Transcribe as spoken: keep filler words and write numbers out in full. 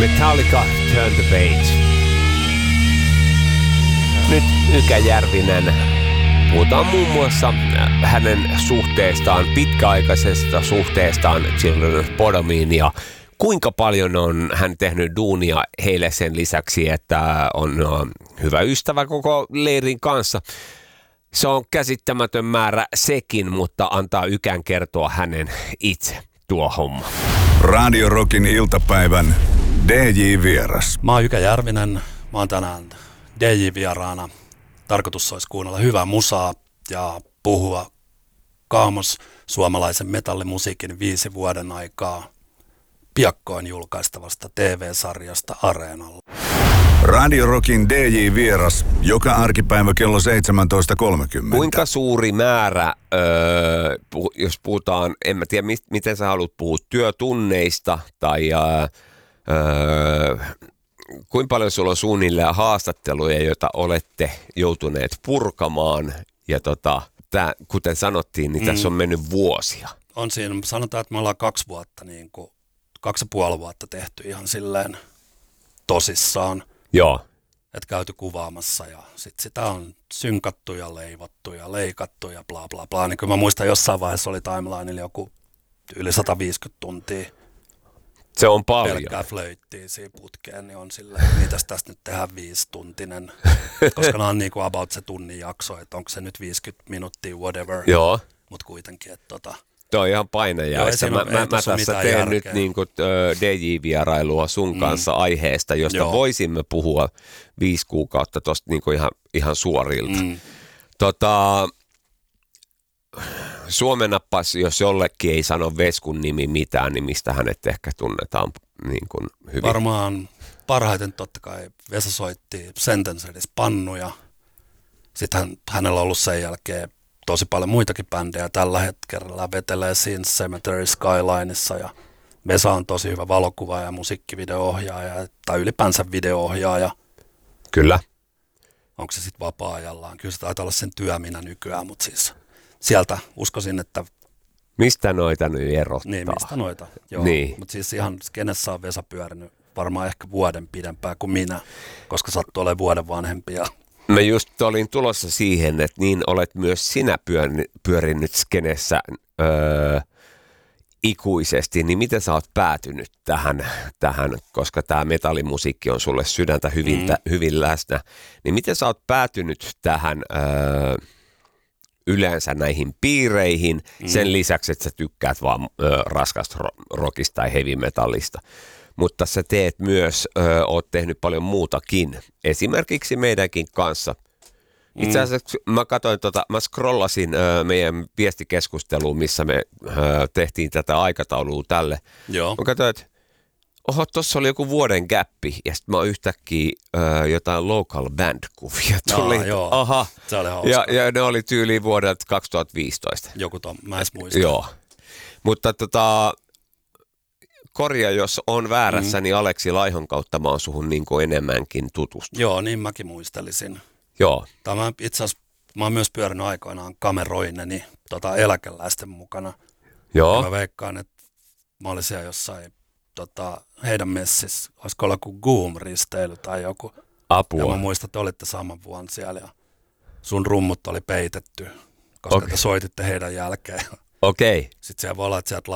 Metallica, Turn the Page. Nyt Ykä Järvinen. Puhutaan muun muassa hänen suhteestaan, pitkäaikaisesta suhteestaan Children of Bodomiin ja kuinka paljon on hän tehnyt duunia heille sen lisäksi, että on hyvä ystävä koko leirin kanssa. Se on käsittämätön määrä sekin, mutta antaa Ykän kertoa hänen itse tuo homma. Radio Rockin iltapäivän D J-vieras. Mä oon Ykä Järvinen. Mä oon tänään D J-vieraana. Tarkoitus olisi kuunnella hyvää musaa ja puhua kaamos suomalaisen metallimusiikin viisi vuoden aikaa piakkoin julkaistavasta T V-sarjasta Areenalla. Radio Rockin D J-vieras joka arkipäivä kello seitsemäntoista kolmekymmentä. Kuinka suuri määrä, öö, jos puhutaan, en mä tiedä miten sä haluat puhua, työtunneista tai öö, kuinka paljon sulla on suunnilleen haastatteluja, joita olette joutuneet purkamaan ja tota, tää, kuten sanottiin, niin mm. tässä on mennyt vuosia. On siinä, sanotaan, että me ollaan kaksi vuotta, niin kuin, kaksi ja puoli vuotta tehty ihan silleen tosissaan. Joo. Että käyty kuvaamassa ja sitten sitä on synkattu ja leivottu ja leikattu ja bla bla bla. Niin kyllä mä muistan jossain vaiheessa oli timelineilla joku yli sata viisikymmentä tuntia. Se on paljon. Pelkkää flöittiä siinä putkeen, niin on silleen, että mitäs tästä nyt tehdään viisituntinen. Koska nämä on niin kuin about se tunnin jakso, että onko se nyt viisikymmentä minuuttia, whatever. Joo. Mutta kuitenkin, että tota... Tuo on ihan painajaista. Mä, mä, mä tässä teen järkeä. Nyt niin kuin, uh, D J-vierailua sun mm. kanssa aiheesta, josta Joo. voisimme puhua viisi kuukautta tuosta niin kuin ihan, ihan suorilta. Mm. Tota, suomennapas, jos jollekin ei sano Veskun nimi mitään, niin mistä hänet ehkä tunnetaan niin kuin hyvin? Varmaan parhaiten totta kai Vesa soitti Sentencedis pannuja. Sitten hän, hänellä on ollut sen jälkeen tosi paljon muitakin bändejä tällä hetkellä vetelee siinä Cemetery Skylineissa ja Vesa on tosi hyvä valokuva- ja musiikkivideo-ohjaaja tai ylipäänsä video-ohjaaja. Kyllä. Onko se sitten vapaa-ajallaan? Kyllä se taitaa olla sen työminä nykyään, mutta siis sieltä uskoisin, että... Mistä noita nyt erottaa? Niin, mistä noita, joo. Niin. Mutta siis ihan kenessä on Vesa pyörinyt varmaan ehkä vuoden pidempään kuin minä, koska sattuu olemaan vuoden vanhempia. Mä just olin tulossa siihen, että niin olet myös sinä pyörinyt skenessä öö, ikuisesti, niin miten sä oot päätynyt tähän, tähän koska tämä metallimusiikki on sulle sydäntä hyvin, mm. hyvin läsnä, niin miten sä oot päätynyt tähän öö, yleensä näihin piireihin, mm. sen lisäksi, että sä tykkäät vaan öö, raskasta rockista tai heavy metallista. Mutta sä teet myös, ö, oot tehnyt paljon muutakin, esimerkiksi meidänkin kanssa. Itse asiassa mm. mä katsoin, tota, mä scrollasin ö, meidän viestikeskusteluun, missä me ö, tehtiin tätä aikataulua tälle. Joo. Mä katsoin, että oho, tossa oli joku vuoden gappi, ja sitten mä oon yhtäkkiä ö, jotain local band-kuvia tuli. Aa, joo. Aha. Se oli hauska. Ja, ja ne oli tyyliin vuodelta kaksituhattaviisitoista. Joku ton, mä en muista. Joo. Mutta tota... Korja, jos on väärässä, mm. niin Aleksi Laihon kautta mä oon suhun niin kuin enemmänkin tutustunut. Joo, niin mäkin muistelisin. Joo. Tämä itse asiassa, mä oon myös pyörinyt aikoinaan kameroineni tota, eläkeläisten mukana. Joo. Ja mä veikkaan, että mä olin siellä jossain tota, heidän messissä, olisiko ollut joku Goom-risteily tai joku. Apua. Ja mä muistan, että olitte saman vuonna siellä ja sun rummut oli peitetty, koska okay. te soititte heidän jälkeen. Okei. Okay. Sitten siellä voi olla, että sieltä